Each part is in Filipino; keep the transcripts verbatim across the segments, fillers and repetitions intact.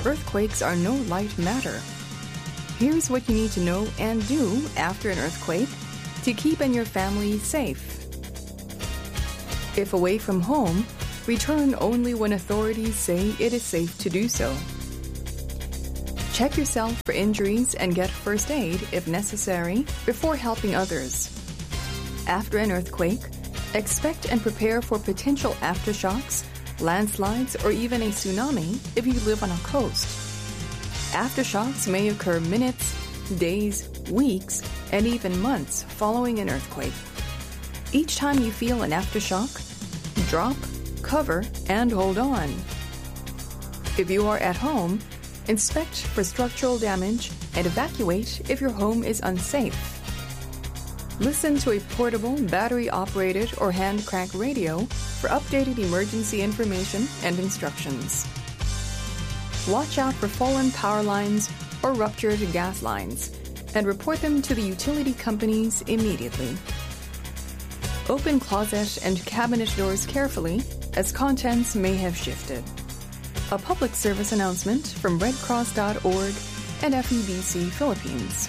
earthquakes are no light matter. Here's what you need to know and do after an earthquake to keep and your family safe. If away from home, return only when authorities say it is safe to do so. Check yourself for injuries and get first aid if necessary before helping others. After an earthquake, expect and prepare for potential aftershocks, landslides, or even a tsunami if you live on a coast. Aftershocks may occur minutes, days, weeks, and even months following an earthquake. Each time you feel an aftershock, drop, cover, and hold on. If you are at home, inspect for structural damage and evacuate if your home is unsafe. Listen to a portable, battery-operated, or hand-crank radio for updated emergency information and instructions. Watch out for fallen power lines or ruptured gas lines and report them to the utility companies immediately. Open closet and cabinet doors carefully, as contents may have shifted. A public service announcement from red cross dot org and F E B C Philippines.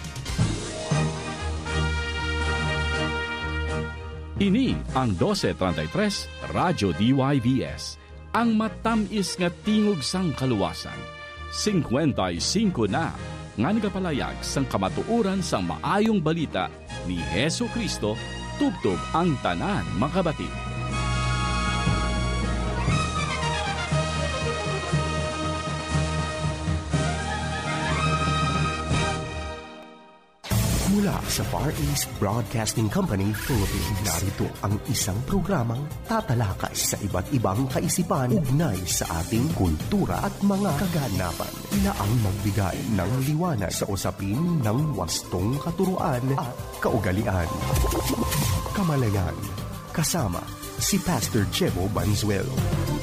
Ini ang twelve thirty-three Radyo D Y V S, ang matamis nga tingog sang kaluwasan. fifty-five na nga nagapalayag sang kamatuoran sang maayong balita ni Hesu Kristo tubtob ang tanan makabati. Mula sa Far East Broadcasting Company, Philippines, narito ang isang programang tatalakay sa iba't ibang kaisipan ugnay sa ating kultura at mga kaganapan na ang magbigay ng liwanag sa usapin ng wastong katuruan at kaugalian. Kamalayan, kasama si Pastor Jebo Banzuelo.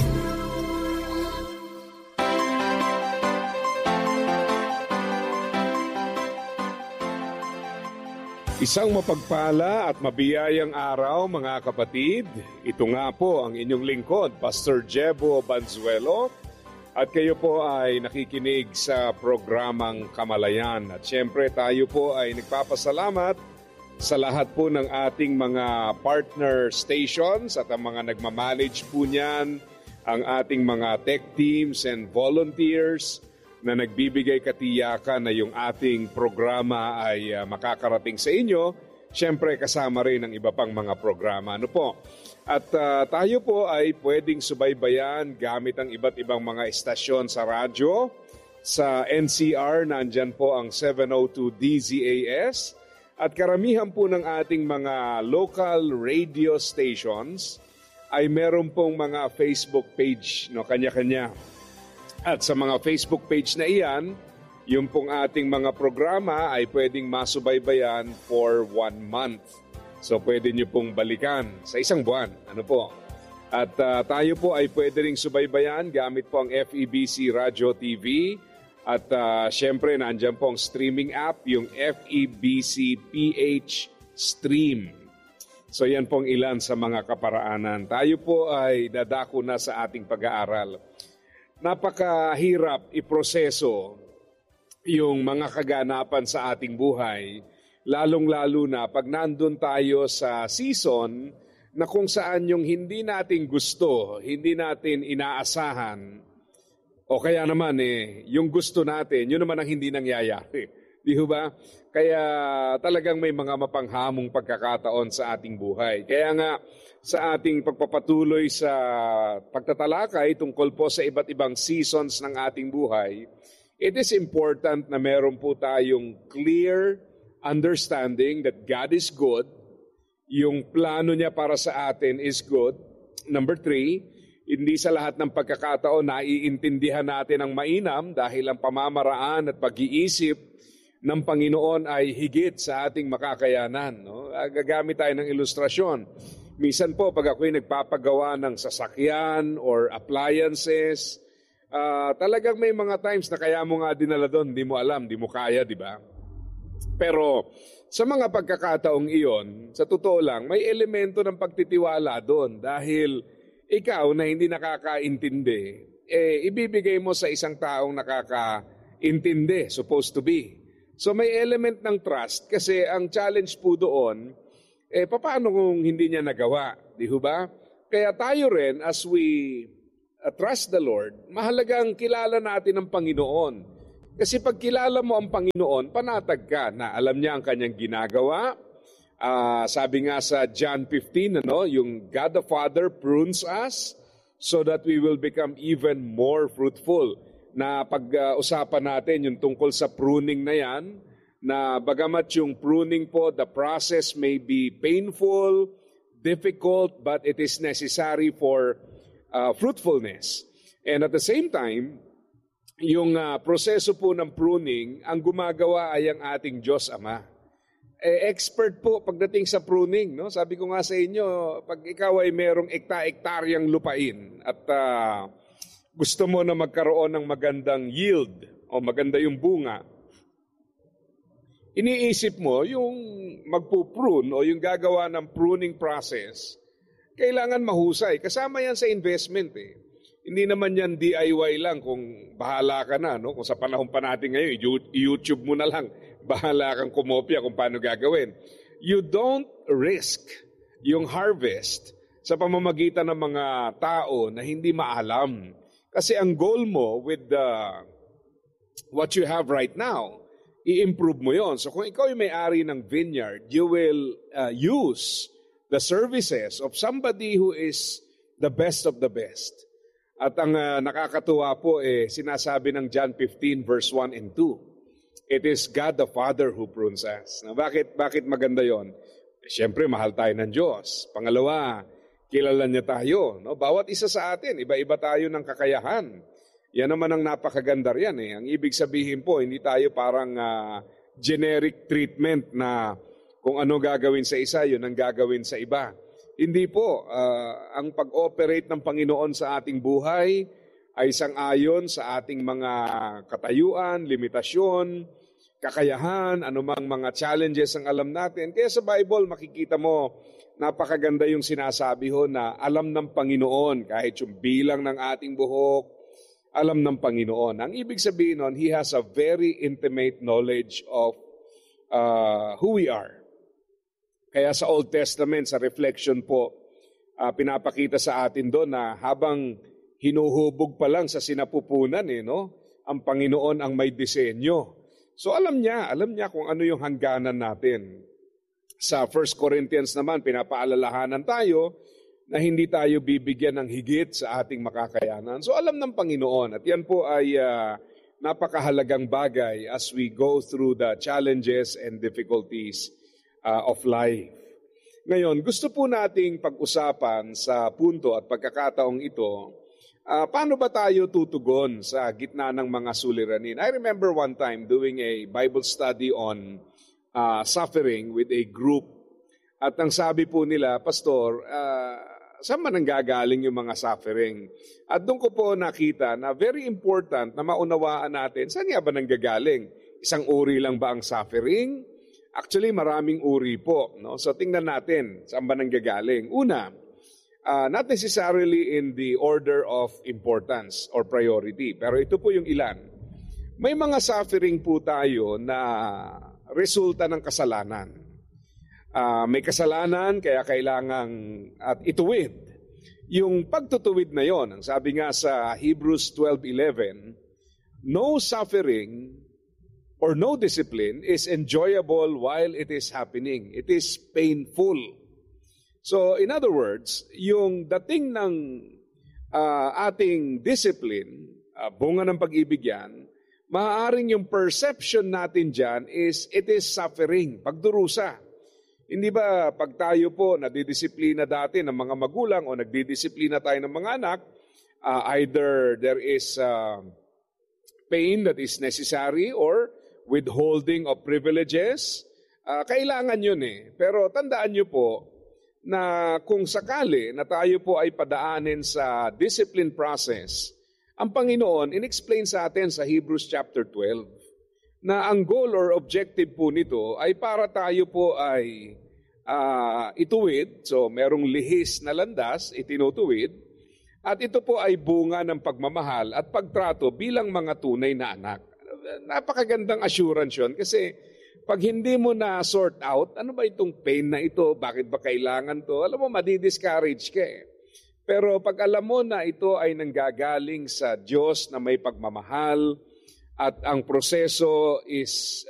Isang mapagpala at mabiyayang araw mga kapatid. Ito nga po ang inyong lingkod, Pastor Jebo Banzuelo. At kayo po ay nakikinig sa programang Kamalayan. At syempre tayo po ay nagpapasalamat sa lahat po ng ating mga partner stations at ang mga nagmamanage po niyan, ang ating mga tech teams and volunteers na nagbibigay katiyakan na yung ating programa ay uh, makakarating sa inyo. Siyempre kasama rin ang iba pang mga programa. Ano po? At uh, tayo po ay pwedeng subaybayan gamit ang iba't ibang mga estasyon sa radyo. Sa N C R, nandyan po ang seven oh two D Z A S. At karamihan po ng ating mga local radio stations ay meron pong mga Facebook page, no, kanya-kanya. At sa mga Facebook page na iyan, yung pong ating mga programa ay pwedeng masubaybayan for one month. So pwede nyo pong balikan sa isang buwan. Ano po? At uh, tayo po ay pwede ring subaybayan gamit po ang F E B C Radio T V. At uh, syempre nandiyan po ang streaming app, yung F E B C P H Stream. So yan pong ilan sa mga kaparaanan. Tayo po ay dadako na sa ating pag-aaral. Napakahirap iproseso yung mga kaganapan sa ating buhay, lalong-lalo na pag nandun tayo sa season na kung saan yung hindi natin gusto, hindi natin inaasahan, o kaya naman eh, yung gusto natin, yun naman ang hindi nangyayari. Di ba? Kaya talagang may mga mapanghamong pagkakataon sa ating buhay. Kaya nga, sa ating pagpapatuloy sa pagtatalakay tungkol po sa iba't ibang seasons ng ating buhay, it is important na meron po tayong clear understanding that God is good, yung plano niya para sa atin is good. Number three, hindi sa lahat ng pagkakataon naiintindihan natin ang mainam dahil ang pamamaraan at pag-iisip ng Panginoon ay higit sa ating makakayanan. No? Gagamit tayo ng ilustrasyon. Minsan po, pag ako'y nagpapagawa ng sasakyan or appliances, uh, talagang may mga times na kaya mo nga dinala doon, di mo alam, di mo kaya, di ba? Pero sa mga pagkakataong iyon, sa totoo lang, may elemento ng pagtitiwala doon dahil ikaw na hindi nakakaintindi, eh, ibibigay mo sa isang taong nakakaintindi, supposed to be. So may element ng trust kasi ang challenge po doon, eh paano kung hindi niya nagawa? Di ba? Kaya tayo rin, as we uh, trust the Lord, mahalagang kilala natin ang Panginoon. Kasi pag kilala mo ang Panginoon, panatag ka na alam niya ang kanyang ginagawa. Uh, sabi nga sa John fifteen, ano, yung God the Father prunes us so that we will become even more fruitful. Na pag-usapan natin yung tungkol sa pruning na yan, na bagamat yung pruning po, the process may be painful, difficult, but it is necessary for uh, fruitfulness. And at the same time, yung uh, proseso po ng pruning, ang gumagawa ay ang ating Diyos Ama. Eh, expert po pagdating sa pruning. No? Sabi ko nga sa inyo, pag ikaw ay merong ekta-ektaryang lupain at uh, gusto mo na magkaroon ng magandang yield o maganda yung bunga, iniisip mo yung magpuprune o yung gagawa ng pruning process, kailangan mahusay. Kasama yan sa investment eh. Hindi naman yan D I Y lang kung bahala ka na. No? Kung sa panahon pa natin ngayon, YouTube mo na lang. Bahala kang kumopya kung paano gagawin. You don't risk yung harvest sa pamamagitan ng mga tao na hindi maalam. Kasi ang goal mo with the, what you have right now, i-improve mo yon. So kung ikaw ay may-ari ng vineyard, you will uh, use the services of somebody who is the best of the best. At ang uh, nakakatuwa po, eh, sinasabi ng John fifteen verse one and two, it is God the Father who prunes us. Na bakit, bakit maganda yon? Eh, Siyempre, mahal tayo ng Diyos. Pangalawa, kilala niya tayo. No? Bawat isa sa atin, iba-iba tayo ng kakayahan. Yan naman ang napakaganda riyan eh. Ang ibig sabihin po, hindi tayo parang uh, generic treatment na kung ano gagawin sa isa, yun ang gagawin sa iba. Hindi po. Uh, ang pag-operate ng Panginoon sa ating buhay ay sang-ayon sa ating mga katayuan, limitasyon, kakayahan, anumang mga challenges ang alam natin. Kaya sa Bible, makikita mo, napakaganda yung sinasabi ho na alam ng Panginoon, kahit yung bilang ng ating buhok, alam ng Panginoon. Ang ibig sabihin nun, He has a very intimate knowledge of uh, who we are. Kaya sa Old Testament, sa reflection po, uh, pinapakita sa atin doon na habang hinuhubog pa lang sa sinapupunan, eh, no? Ang Panginoon ang may disenyo. So alam niya, alam niya kung ano yung hangganan natin. Sa First Corinthians naman, pinapaalalahanan tayo na hindi tayo bibigyan ng higit sa ating makakayanan. So alam ng Panginoon at yan po ay uh, napakahalagang bagay as we go through the challenges and difficulties uh, of life. Ngayon, gusto po nating pag-usapan sa punto at pagkakataong ito, uh, paano ba tayo tutugon sa gitna ng mga suliranin? I remember one time doing a Bible study on uh, suffering with a group. At ang sabi po nila, Pastor, uh, saan man nanggagaling yung mga suffering? At doon ko po nakita na very important na maunawaan natin, saan nga ba nanggagaling? Isang uri lang ba ang suffering? Actually, maraming uri po. No? So tingnan natin, saan ba nanggagaling? Una, uh, not necessarily in the order of importance or priority, pero ito po yung ilan. May mga suffering po tayo na resulta ng kasalanan. Uh, may kasalanan, kaya kailangang at ituwid. Yung pagtutuwid na yon, ang sabi nga sa Hebrews twelve eleven, no suffering or no discipline is enjoyable while it is happening. It is painful. So, in other words, yung dating ng uh, ating discipline, uh, bunga ng pag-ibig yan, maaaring yung perception natin dyan is it is suffering, pagdurusa. Hindi ba pag tayo po nadidisiplina dati ng mga magulang o nagdidisiplina tayo ng mga anak, uh, either there is uh, pain that is necessary or withholding of privileges, uh, kailangan yun eh. Pero tandaan nyo po na kung sakali na tayo po ay padaanin sa discipline process, ang Panginoon in-explain sa atin sa Hebrews chapter twelve na ang goal or objective po nito ay para tayo po ay uh, ituwid, so merong lihis na landas, itinutuwid, At ito po ay bunga ng pagmamahal at pagtrato bilang mga tunay na anak. Napakagandang assurance yun kasi pag hindi mo na sort out, ano ba itong pain na ito? Bakit ba kailangan to? Alam mo, madi-discourage ka eh. Pero pag alam mo na ito ay nanggagaling sa Diyos na may pagmamahal at ang proseso is